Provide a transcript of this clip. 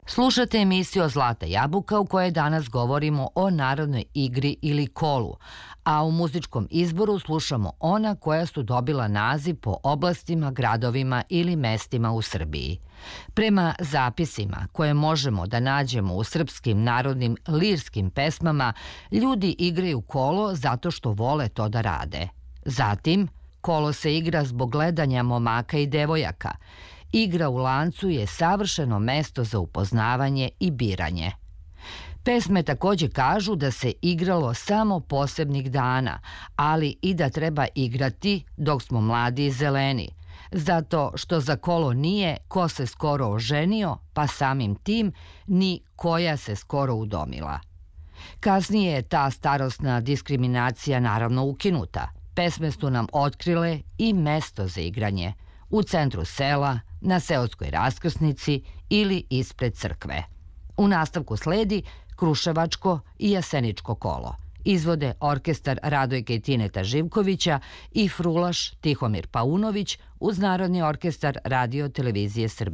Slušate emisiju Zlata jabuka u kojoj danas govorimo o narodnoj igri ili kolu, a u muzičkom izboru slušamo ona koja su dobila naziv po oblastima, gradovima ili mestima u Srbiji. Prema zapisima koje možemo da nađemo u srpskim narodnim lirskim pesmama, ljudi igraju kolo zato što vole to da rade. Zatim, kolo se igra zbog gledanja momaka i devojaka. Igra u lancu je savršeno mesto za upoznavanje i biranje. Pesme takođe kažu da se igralo samo posebnih dana, ali i da treba igrati dok smo mladi i zeleni, zato što za kolo nije ko se skoro oženio, pa samim tim ni koja se skoro udomila. Kasnije je ta starosna diskriminacija naravno ukinuta. Pesme su nam otkrile i mesto za igranje, u centru sela, na seoskoj raskrsnici ili ispred crkve. U nastavku sledi Kruševačko i Jaseničko kolo. Izvode orkestar Radojke i Tineta Živkovića i frulaš Tihomir Paunović uz Narodni orkestar Radio televizije Srbije.